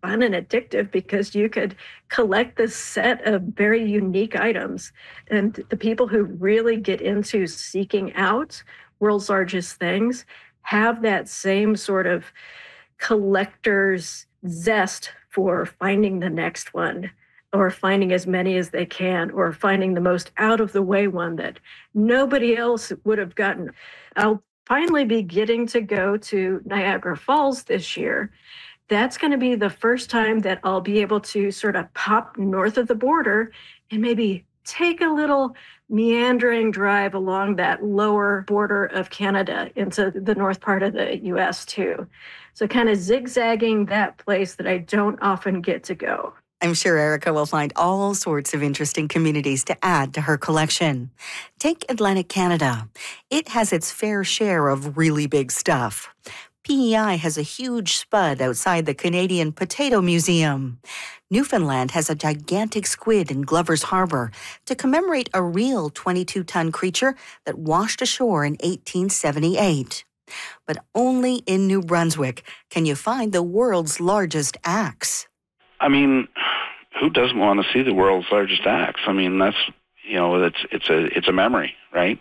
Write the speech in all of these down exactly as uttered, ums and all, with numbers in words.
fun and addictive because you could collect this set of very unique items. And the people who really get into seeking out world's largest things have that same sort of collector's zest for finding the next one, or finding as many as they can, or finding the most out of the way one that nobody else would have gotten. I'll finally be getting to go to Niagara Falls this year. That's going to be the first time that I'll be able to sort of pop north of the border and maybe take a little meandering drive along that lower border of Canada into the north part of the U S too. So kind of zigzagging that place that I don't often get to go. I'm sure Erica will find all sorts of interesting communities to add to her collection. Take Atlantic Canada. It has its fair share of really big stuff. P E I has a huge spud outside the Canadian Potato Museum. Newfoundland has a gigantic squid in Glover's Harbor to commemorate a real twenty-two ton creature that washed ashore in eighteen seventy-eight. But only in New Brunswick can you find the world's largest axe. I mean, who doesn't want to see the world's largest axe? I mean, that's, you know, it's it's a it's a memory, right?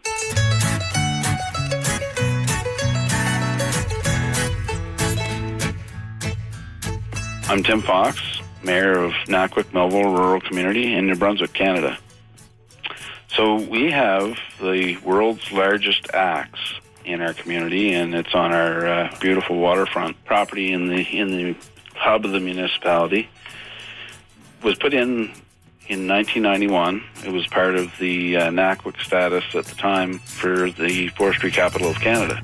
I'm Tim Fox, Mayor of Nakwik Melville Rural Community in New Brunswick, Canada. So we have the world's largest axe in our community, and it's on our uh, beautiful waterfront property in the in the hub of the municipality. It was put in in nineteen ninety-one. It was part of the uh, Nakwik status at the time for the forestry capital of Canada.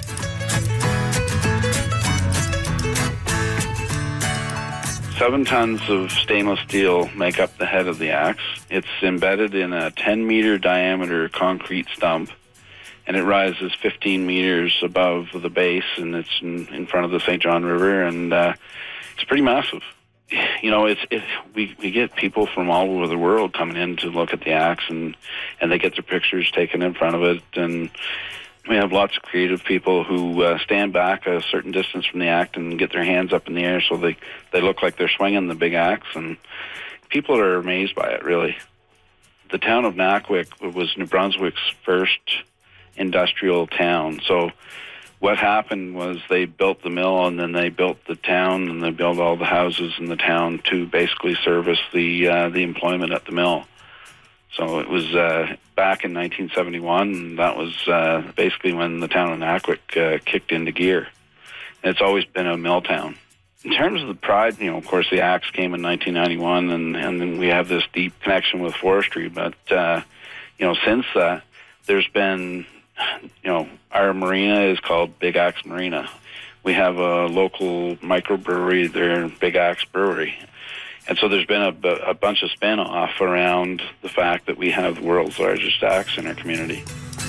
Seven tons of stainless steel make up the head of the axe. It's embedded in a ten meter diameter concrete stump, and it rises fifteen meters above the base, and it's in, in front of the Saint John River, and uh, it's pretty massive. You know, it's it, we we get people from all over the world coming in to look at the axe, and and they get their pictures taken in front of it, and we have lots of creative people who uh, stand back a certain distance from the axe and get their hands up in the air so they they look like they're swinging the big axe, and people are amazed by it, really. The town of Nakwik was New Brunswick's first industrial town. So what happened was they built the mill, and then they built the town, and they built all the houses in the town to basically service the uh, the employment at the mill. So it was uh, back in nineteen seventy-one, and that was uh, basically when the town of Nakwik uh, kicked into gear. And it's always been a mill town. In terms of the pride, you know, of course, the axe came in nineteen ninety-one, and, and then we have this deep connection with forestry. But, uh, you know, since that, there's been, you know, our marina is called Big Axe Marina. We have a local microbrewery there, Big Axe Brewery. And so there's been a, a bunch of spin-off around the fact that we have the world's largest axe in our community.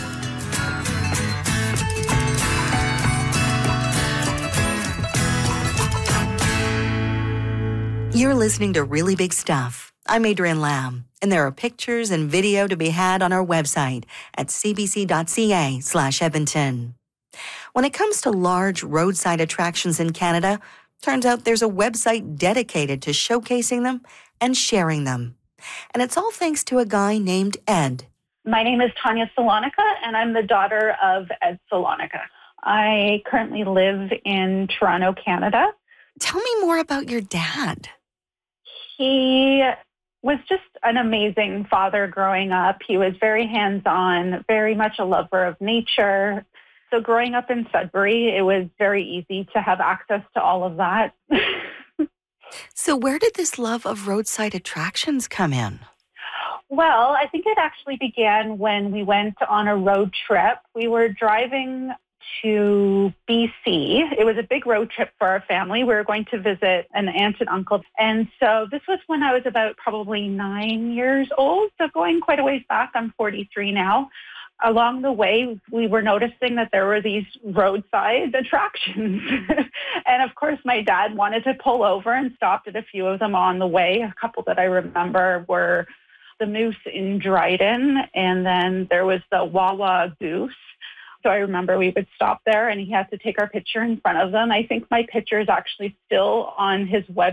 You're listening to Really Big Stuff. I'm Adrienne Lamb, and there are pictures and video to be had on our website at cbc.ca slash Edmonton. When it comes to large roadside attractions in Canada, turns out there's a website dedicated to showcasing them and sharing them. And it's all thanks to a guy named Ed. My name is Tanya Salonica, and I'm the daughter of Ed Salonica. I currently live in Toronto, Canada. Tell me more about your dad. He was just an amazing father growing up. He was very hands-on, very much a lover of nature. So growing up in Sudbury, it was very easy to have access to all of that. So where did this love of roadside attractions come in? Well, I think it actually began when we went on a road trip. We were driving to B C. It was a big road trip for our family. We were going to visit an aunt and uncle. And so this was when I was about probably nine years old. So going quite a ways back, I'm forty-three now. Along the way, we were noticing that there were these roadside attractions. And of course, my dad wanted to pull over and stopped at a few of them on the way. A couple that I remember were the Moose in Dryden, and then there was the Wawa Goose. So I remember we would stop there, and he had to take our picture in front of them. I think my picture is actually still on his website.